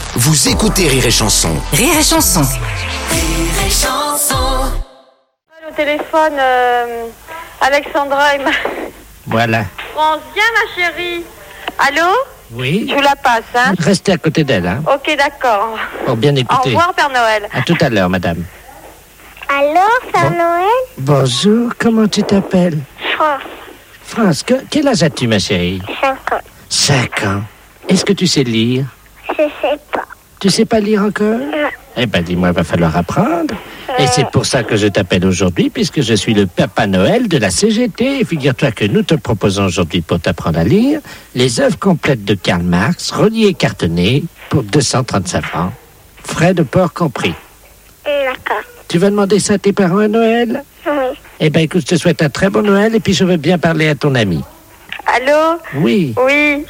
Vous écoutez Rire et Chanson. Rire et Chanson. Rire et Chanson. Au téléphone, Alexandra et Voilà. France, viens ma chérie. Allô? Oui. Je vous la passe, hein? Restez à côté d'elle, hein, Ok, d'accord. pour bien Au écouter. revoir, Père Noël. À tout à l'heure, madame. Allô, Père Noël? Bonjour, comment tu t'appelles? France, France, quel âge as-tu, ma chérie? 5 ans. 5 ans. Est-ce que tu sais lire? Je sais pas. Tu sais pas lire encore? Non. Eh ben, dis-moi, il va falloir apprendre. Et c'est pour ça que je t'appelle aujourd'hui, puisque je suis le Papa Noël de la CGT. Et figure-toi que nous te proposons aujourd'hui, pour t'apprendre à lire, les œuvres complètes de Karl Marx, reliées et cartonnées, pour 235 francs. Frais de port compris. D'accord. Tu vas demander ça à tes parents à Noël? Oui. Eh ben, écoute, je te souhaite un très bon Noël, et puis je veux bien parler à ton ami. Allô? Oui. Oui.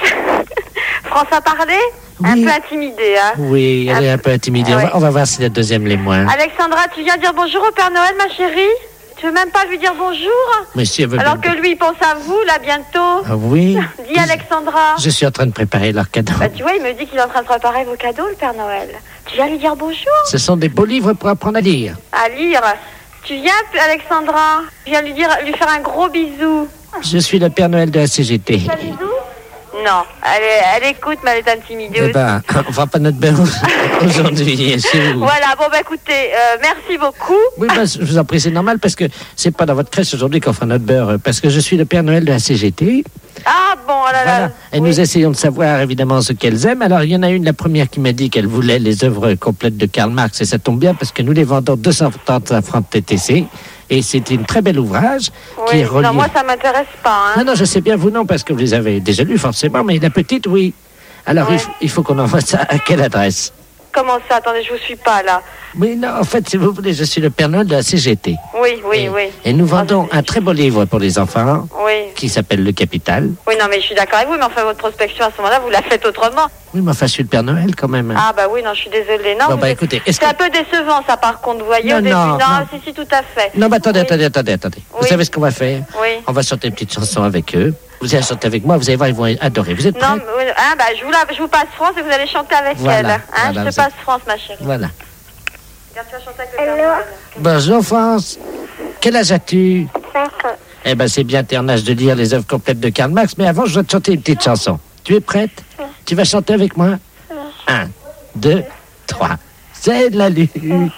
France a parlé? Un Oui. peu intimidée, hein? Oui, elle est un peu intimidée. Ah ouais. On va voir si la deuxième l'est moins. Alexandra, tu viens dire bonjour au Père Noël, ma chérie? Tu veux même pas lui dire bonjour? Mais si elle veut Alors bien- que lui, il pense à vous, là, bientôt. Ah oui. Dis, Alexandra. Je suis en train de préparer leur cadeau. Bah, tu vois, il me dit qu'il est en train de préparer vos cadeaux, le Père Noël. Tu viens lui dire bonjour? Ce sont des beaux livres pour apprendre à lire. À lire. Tu viens, Alexandra? Tu viens lui faire un gros bisou. Je suis le Père Noël de la CGT. Un bisou? Non, elle écoute, mais elle est intimidée Eh aussi. ben, on va pas notre beurre aujourd'hui, chez vous. Voilà, bon, bah écoutez, merci beaucoup. Oui, ben, je vous en prie, c'est normal parce que c'est pas dans votre crèche aujourd'hui qu'on fera notre beurre, parce que je suis le Père Noël de la CGT. Ah bon, oh là là. Voilà. Et Oui. nous essayons de savoir évidemment ce qu'elles aiment. Alors, il y en a une, la première, qui m'a dit qu'elle voulait les œuvres complètes de Karl Marx, et ça tombe bien parce que nous les vendons 230 francs TTC. Et c'est un très bel ouvrage qui Oui, est relié. non, moi ça m'intéresse pas. Hein. Non, je sais bien, vous non, parce que vous les avez déjà lus forcément, mais la petite, oui. Alors, Ouais. il faut qu'on envoie ça à quelle adresse? Comment ça? Attendez, je vous suis pas là. Oui, non, en fait, si vous voulez, je suis le Père Noël de la CGT. Oui, oui, et, oui. Et nous vendons Ah, un très beau livre pour les enfants Oui. qui s'appelle Le Capital. Oui, non, mais je suis d'accord avec vous, mais enfin, votre prospection à ce moment-là, vous la faites autrement. Oui, mais enfin, je suis le Père Noël quand même. Ah, bah oui, non, je suis désolée. Non, Bon, vous bah êtes- écoutez, est-ce c'est que... un peu décevant, ça, par contre, vous voyez, Non, au début. non, non. Si, tout à fait. Non, mais attendez, Oui. attendez. Vous Oui. savez ce qu'on va faire? Oui. On va chanter une petite chanson avec eux. Vous allez chanter avec moi, vous allez voir, ils vont adorer. Vous êtes prêts? Non, mais, hein, bah, je vous passe France et vous allez chanter avec Voilà, elle. Hein, voilà, je vous te passe France, ma chérie. Voilà. Regarde, tu vas chanter avec le Père Allô? Noël. Bonjour, France. Quel âge as-tu? 5 ans. Eh ben, c'est bien, t'es en âge de lire les œuvres complètes de Karl Marx, mais avant, je dois te chanter une petite chanson. Tu es prête? Tu vas chanter avec moi? 1, 2, 3. C'est la lutte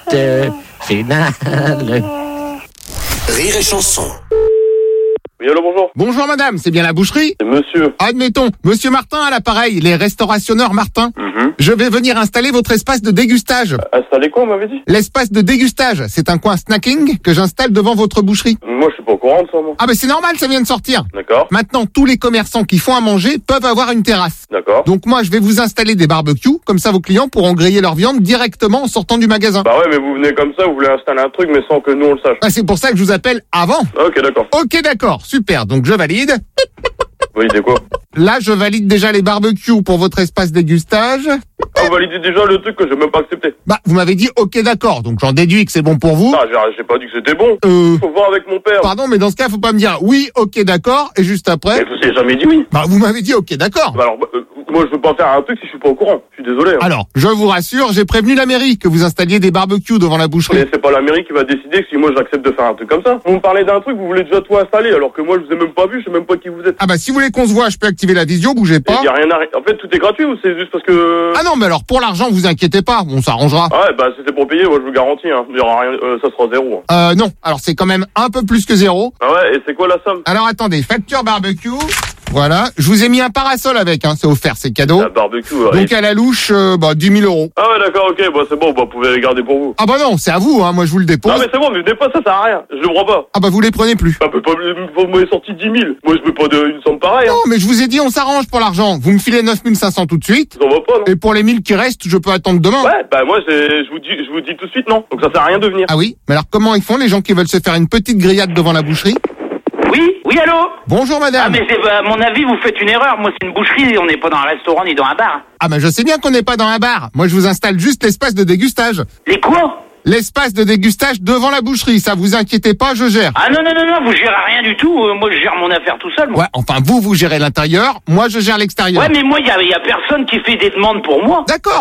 finale. Rire et Chanson. Oui, allô, bonjour. Bonjour madame, c'est bien la boucherie? C'est monsieur. Admettons, monsieur Martin à l'appareil, les restaurationneurs Martin. Je vais venir installer votre espace de dégustage. Installez quoi, on m'avait dit? L'espace de dégustage, c'est un coin snacking que j'installe devant votre boucherie. Moi, je suis pas au courant de ça, moi. Ah ben c'est normal, ça vient de sortir. D'accord. Maintenant, tous les commerçants qui font à manger peuvent avoir une terrasse. D'accord. Donc moi, je vais vous installer des barbecues, comme ça vos clients pourront griller leur viande directement en sortant du magasin. Bah ouais, mais vous venez comme ça, vous voulez installer un truc, mais sans que nous on le sache. Ah, c'est pour ça que je vous appelle avant. Ah, ok, d'accord. Ok d'accord, super, donc je valide. Oui, c'est quoi? Là, je valide déjà les barbecues pour votre espace dégustage. Ah, vous validez déjà le truc que j'ai même pas accepté. Bah, vous m'avez dit ok d'accord, donc j'en déduis que c'est bon pour vous. Ah, j'ai pas dit que c'était bon. Faut voir avec mon père. Pardon, mais dans ce cas, faut pas me dire oui, ok d'accord, et juste après, Mais je vous ai jamais dit oui. bah vous m'avez dit ok d'accord. Bah alors, moi, je veux pas faire un truc si je suis pas au courant. Je suis désolé. Hein. Alors, je vous rassure, j'ai prévenu la mairie que vous installiez des barbecues devant la boucherie. Mais c'est pas la mairie qui va décider que si moi j'accepte de faire un truc comme ça. Vous me parlez d'un truc, vous voulez déjà tout installer, alors que moi je vous ai même pas vu, je sais même pas qui vous êtes. Ah bah si vous voulez qu'on se voit, je peux activer la visio, bougez Et pas. y a rien à... En fait, tout est gratuit ou c'est juste parce que... Ah non, mais alors pour l'argent, vous inquiétez pas, on s'arrangera. Ah ouais, bah c'était pour payer, moi je vous garantis, hein. Il y aura rien, ça sera zéro. Hein. Non, alors c'est quand même un peu plus que zéro. Ah ouais, et c'est quoi la somme? Alors attendez, facture barbecue. Voilà, je vous ai mis un parasol avec, hein, c'est offert, c'est cadeau. La barbecue, Donc à la louche, 10 000 euros. Ah ouais, d'accord, ok, bah c'est bon, bah vous pouvez les garder pour vous. Ah bah non, c'est à vous, hein, moi je vous le dépose. Non mais c'est bon, mais venez pas, ça sert à rien, je le prends pas. Ah bah vous les prenez plus. Bah vous m'avez sorti 10 000, moi je veux pas une somme pareille, hein. Non, mais je vous ai dit, on s'arrange pour l'argent. Vous me filez 9 500 tout de suite. Ça va pas, non? Et pour les 1000 qui restent, je peux attendre demain. Ouais, bah moi je vous dis tout de suite non, donc ça sert à rien de venir. Ah oui? Mais alors comment ils font les gens qui veulent se faire une petite grillade devant la boucherie? Oui, allô? Bonjour Ah, madame. mais c'est, à mon avis, vous faites une erreur. Moi, c'est une boucherie, on n'est pas dans un restaurant ni dans un bar. Ah bah je sais bien qu'on n'est pas dans un bar. Moi je vous installe juste l'espace de dégustage. Les quoi? L'espace de dégustage devant la boucherie, ça vous inquiétez pas, je gère. Ah non, vous gérez rien du tout. Moi, je gère mon affaire tout seul, moi. Ouais, enfin vous gérez l'intérieur, moi je gère l'extérieur. Ouais, mais moi, il y a personne qui fait des demandes pour moi. D'accord.